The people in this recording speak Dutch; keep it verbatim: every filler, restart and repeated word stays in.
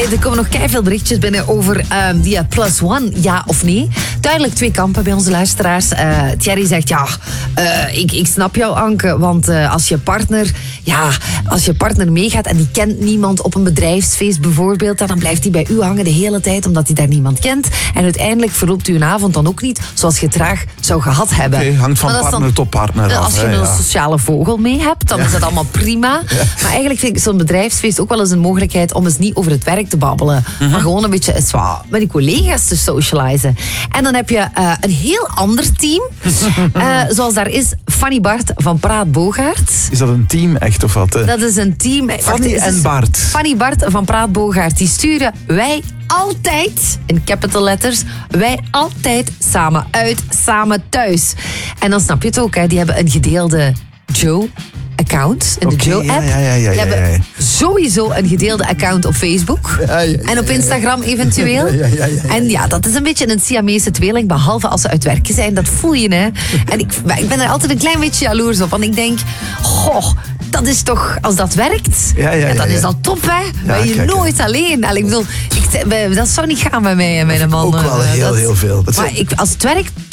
er komen nog keiveel berichtjes binnen over uh, die plus one, ja of nee. Duidelijk twee kampen bij onze luisteraars. Uh, Thierry zegt, ja, uh, ik, ik snap jou, Anke, want uh, als je partner, ja, als je partner meegaat en die kent niemand op een bedrijfsfeest bijvoorbeeld, dan blijft hij bij u hangen de hele tijd, omdat hij daar niemand kent. En uiteindelijk verloopt u een avond dan ook niet zoals je het graag zou gehad hebben. Okay, hangt van partner dan, tot partner af. Als je hè, een ja. sociale vogel mee hebt, dan ja. is dat allemaal prima. Ja. Maar eigenlijk vind ik zo'n bedrijfsfeest ook wel eens een mogelijkheid om eens niet over het werk te babbelen, mm-hmm. maar gewoon een beetje eens wat met die collega's te socializen. En dan heb je uh, een heel ander team. Uh, zoals daar is Fanny Bart van Praat Bogaert. Is dat een team echt of wat? Hè? Dat is een team. Fanny Wacht, en Bart. Fanny Bart van Praat Bogaert. Die sturen wij altijd, in capital letters, wij altijd samen uit, samen thuis. En dan snap je het ook, hè. Die hebben een gedeelde Joe account in de okay, Joe-app. Ja, ja, ja, ja, Die hebben ja, ja. sowieso een gedeelde account op Facebook. Ja, ja, ja, en op Instagram eventueel. Ja, ja, ja, ja, ja. En ja, dat is een beetje een Siamese tweeling, behalve als ze uit werken zijn. Dat voel je, hè. En ik, ik ben er altijd een klein beetje jaloers op. Want ik denk, goh, dat is toch, als dat werkt, ja, ja, ja, dan is dat top, hè. Ja, ben je kijk, nooit ja. alleen. Allee, ik bedoel, ik, dat zou niet gaan bij mij en mijn man. Ook wel heel, dat, heel veel. Dat maar ik, als het werkt,